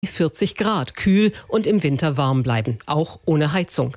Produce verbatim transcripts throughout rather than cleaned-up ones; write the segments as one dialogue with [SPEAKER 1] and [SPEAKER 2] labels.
[SPEAKER 1] vierzig Grad, kühl und im Winter warm bleiben, auch ohne Heizung.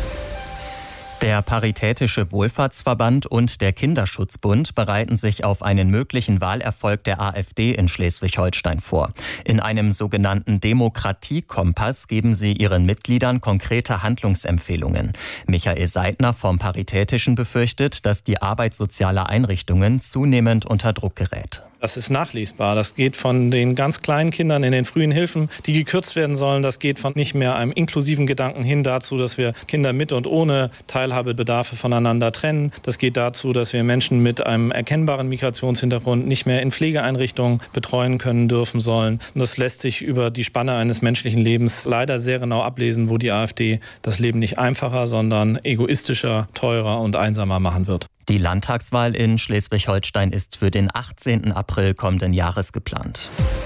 [SPEAKER 2] Der Paritätische Wohlfahrtsverband und der Kinderschutzbund bereiten sich auf einen möglichen Wahlerfolg der AfD in Schleswig-Holstein vor. In einem sogenannten Demokratiekompass geben sie ihren Mitgliedern konkrete Handlungsempfehlungen. Michael Seidner vom Paritätischen befürchtet, dass die Arbeit sozialer Einrichtungen zunehmend unter Druck gerät.
[SPEAKER 3] Das ist nachlesbar. Das geht von den ganz kleinen Kindern in den frühen Hilfen, die gekürzt werden sollen. Das geht von nicht mehr einem inklusiven Gedanken hin dazu, dass wir Kinder mit und ohne Teilhabebedarfe voneinander trennen. Das geht dazu, dass wir Menschen mit einem erkennbaren Migrationshintergrund nicht mehr in Pflegeeinrichtungen betreuen können dürfen sollen. Und das lässt sich über die Spanne eines menschlichen Lebens leider sehr genau ablesen, wo die AfD das Leben nicht einfacher, sondern egoistischer, teurer und einsamer machen wird.
[SPEAKER 2] Die Landtagswahl in Schleswig-Holstein ist für den achtzehnten April kommenden Jahres geplant.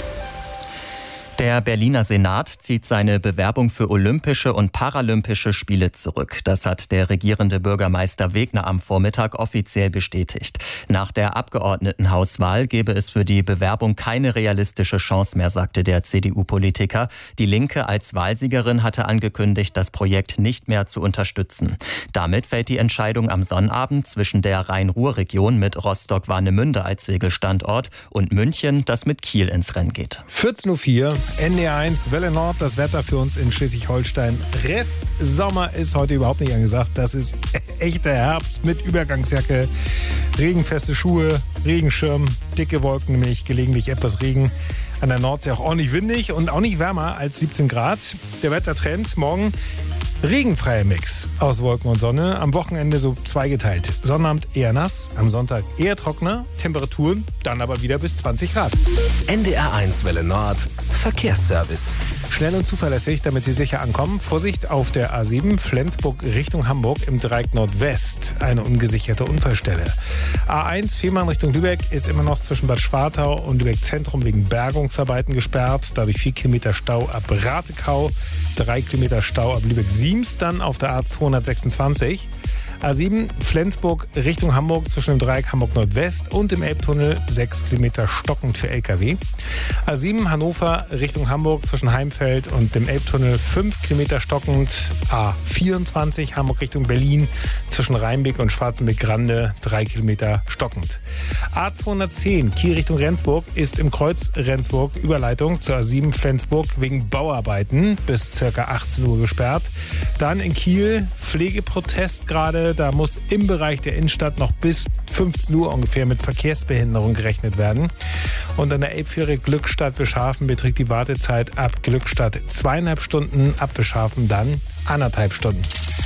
[SPEAKER 2] Der Berliner Senat zieht seine Bewerbung für Olympische und Paralympische Spiele zurück. Das hat der regierende Bürgermeister Wegner am Vormittag offiziell bestätigt. Nach der Abgeordnetenhauswahl gebe es für die Bewerbung keine realistische Chance mehr, sagte der C D U-Politiker. Die Linke als Wahlsiegerin hatte angekündigt, das Projekt nicht mehr zu unterstützen. Damit fällt die Entscheidung am Sonnabend zwischen der Rhein-Ruhr-Region mit Rostock-Warnemünde als Segelstandort und München, das mit Kiel ins Rennen geht.
[SPEAKER 4] vierzehn Uhr vier. N D R eins, Welle Nord, das Wetter für uns in Schleswig-Holstein. Rest Sommer ist heute überhaupt nicht angesagt. Das ist echter Herbst mit Übergangsjacke, regenfeste Schuhe, Regenschirm, dicke Wolken, nämlich gelegentlich etwas Regen. An der Nordsee auch ordentlich windig und auch nicht wärmer als siebzehn Grad. Der Wettertrend morgen: regenfreier Mix aus Wolken und Sonne. Am Wochenende so zweigeteilt. Sonnabend eher nass, am Sonntag eher trockener. Temperaturen dann aber wieder bis zwanzig Grad.
[SPEAKER 5] N D R eins Welle Nord, Verkehrsservice.
[SPEAKER 4] Schnell und zuverlässig, damit Sie sicher ankommen. Vorsicht auf der A sieben, Flensburg Richtung Hamburg im Dreieck Nordwest. Eine ungesicherte Unfallstelle. A eins, Fehmarn Richtung Lübeck ist immer noch zwischen Bad Schwartau und Lübeck Zentrum wegen Bergungsarbeiten gesperrt. Dadurch vier Kilometer Stau ab Ratekau, drei Kilometer Stau ab Lübeck-Siems, dann auf der A zweihundertsechsundzwanzig. A sieben, Flensburg Richtung Hamburg zwischen dem Dreieck Hamburg Nordwest und dem Elbtunnel sechs Kilometer stockend für L K W. A sieben, Hannover Richtung Hamburg zwischen Heimfeld und dem Elbtunnel fünf Kilometer stockend. A vierundzwanzig, Hamburg Richtung Berlin zwischen Rheinbeck und Schwarzenbeck-Grande drei Kilometer stockend. A zweihundertzehn, Kiel Richtung Rendsburg ist im Kreuz Rendsburg Überleitung zur A sieben Flensburg wegen Bauarbeiten bis ca. achtzehn Uhr gesperrt. Dann in Kiel Pflegeprotest gerade. Da muss im Bereich der Innenstadt noch bis fünfzehn Uhr ungefähr mit Verkehrsbehinderung gerechnet werden. Und an der Elbfähre Glückstadt-Bischhafen beträgt die Wartezeit ab Glückstadt zweieinhalb Stunden, ab Bischhafen dann anderthalb Stunden.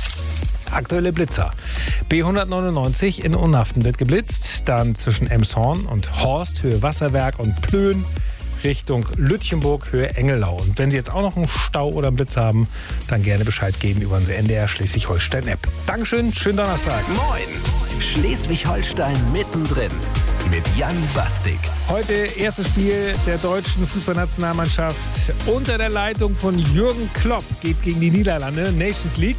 [SPEAKER 4] Aktuelle Blitzer. B hundertneunundneunzig in Unhaften wird geblitzt. Dann zwischen Emshorn und Horst, Höhe Wasserwerk und Plön, Richtung Lütchenburg, Höhe Engelau. Und wenn Sie jetzt auch noch einen Stau oder einen Blitz haben, dann gerne Bescheid geben über unsere N D R Schleswig-Holstein-App. Dankeschön, schönen Donnerstag.
[SPEAKER 5] Moin, Schleswig-Holstein mittendrin mit Jan Bastik.
[SPEAKER 4] Heute erstes Spiel der deutschen Fußballnationalmannschaft unter der Leitung von Jürgen Klopp geht gegen die Niederlande, Nations League.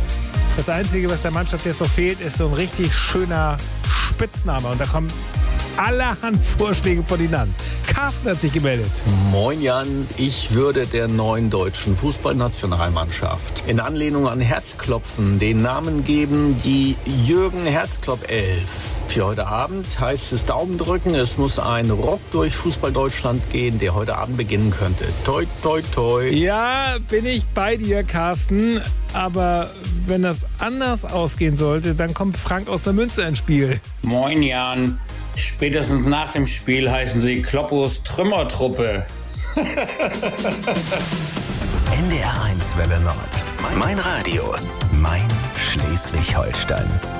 [SPEAKER 4] Das Einzige, was der Mannschaft jetzt noch fehlt, ist so ein richtig schöner Spitzname. Und da kommen allerhand Vorschläge von Ihnen an. Carsten hat sich gemeldet.
[SPEAKER 6] Moin Jan, ich würde der neuen deutschen Fußballnationalmannschaft in Anlehnung an Herzklopfen den Namen geben, die Jürgen Herzklopp elf. Für heute Abend heißt es Daumen drücken, es muss ein Ruck durch Fußball Deutschland gehen, der heute Abend beginnen könnte. Toi, toi, toi.
[SPEAKER 4] Ja, bin ich bei dir, Carsten. Aber wenn das anders ausgehen sollte, dann kommt Frank aus der Münze ins Spiel.
[SPEAKER 7] Moin Jan. Spätestens nach dem Spiel heißen sie Kloppos Trümmertruppe.
[SPEAKER 5] N D R eins Welle Nord. Mein Radio. Mein Schleswig-Holstein.